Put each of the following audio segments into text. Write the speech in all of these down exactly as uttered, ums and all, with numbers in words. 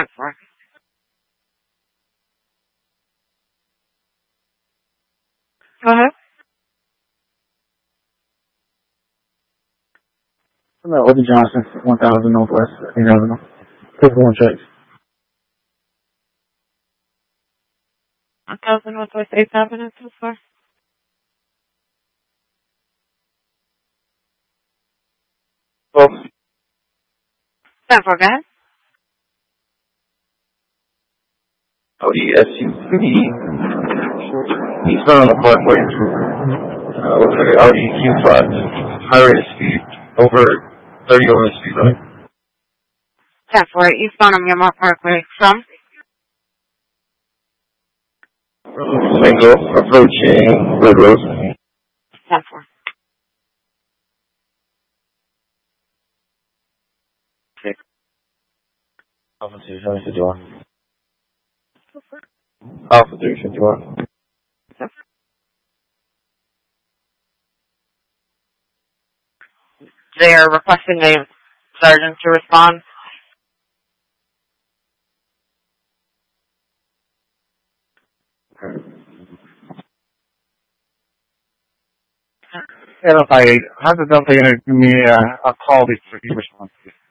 ten four. Go ahead. Hello, Obi Johnson, one thousand Northwest, eight thousand. Physical and checks. one thousand Northwest, eight thousand and so far. Well, ten four, go ahead. O D S U P. He's not on the parkway. Uh, looks like an Audi Q five. High rate of speed. Over thirty over the speed limit. ten four, eastbound on Miramar Parkway. From? Single, approaching Red Rose. ten four. Six. Alpha two, seven fifty-one. Alpha three fifty-one. They are requesting a sergeant to respond. Yeah, if I have the Delta going to give me uh, a call before you respond.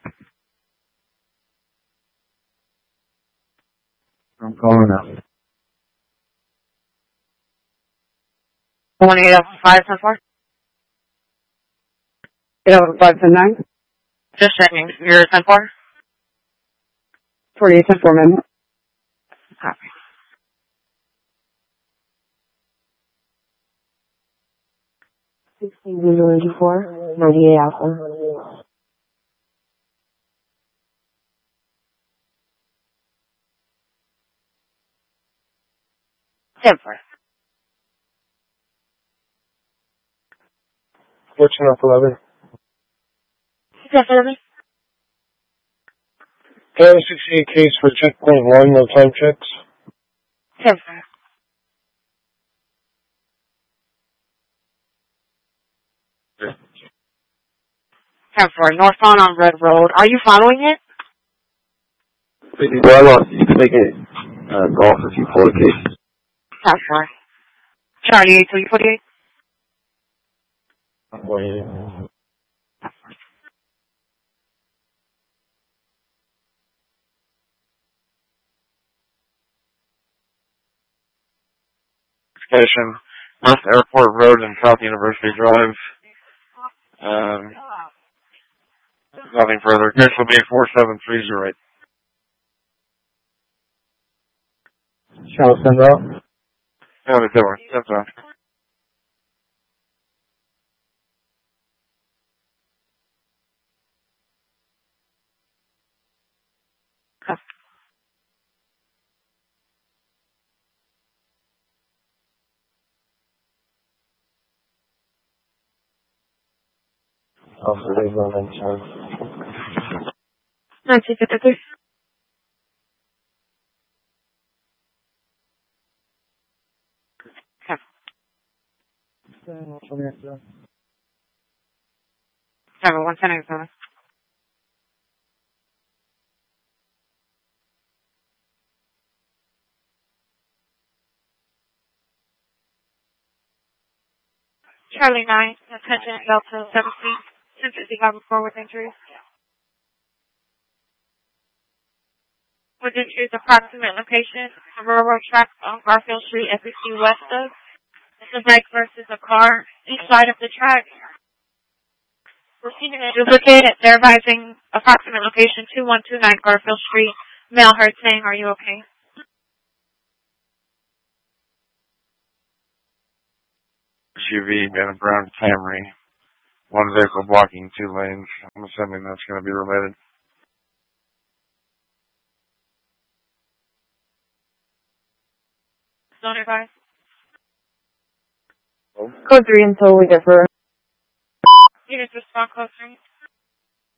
I'm calling now. one eight oh five ten four. eight oh five ten nine. Just checking. You're ten four? forty-eight ten four, ma'am. Copy. sixteen Visual Engine four, ninety-eight Alpha. ten four. fourteen off eleven. Definitely. Can I have a sixty-eight case for checkpoint one, no time checks? ten four. ten four. Northbound on Red Road. Are you following it? Well, I lost. You can make it uh, golf if you pull the case. ten four. Charlie eight two forty-eight. Wait. Station, North Airport Road and South University Drive. Um, nothing further. Case will be four seven three zero eight. Shall I send out? Yeah, they do. That's all. I'll leave them in time. nineteen fifty-three. Seven one ten Arizona. Charlie nine. Attention Delta seventeen. ten fifty-five before with injuries. With injuries approximate location. A railroad track on Garfield Street, F E C west of. It's a bike versus a car. Each side of the track. Receiving a duplicate. They're advising approximate location two one two nine Garfield Street. Male heard saying, are you okay? S U V and a brown Camry. One vehicle blocking two lanes. I'm assuming that's going to be related. Don't advise. Code three until we differ. Units respond close range.